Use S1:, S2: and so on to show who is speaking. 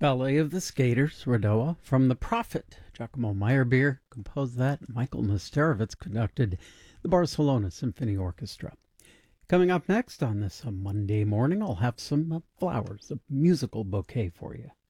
S1: Ballet of the Skaters, Radowa, from The Prophet. Giacomo Meyerbeer composed that. Michael Nesterowitz conducted the Barcelona Symphony Orchestra. Coming up next on this Monday morning, I'll have some flowers, a musical bouquet for you.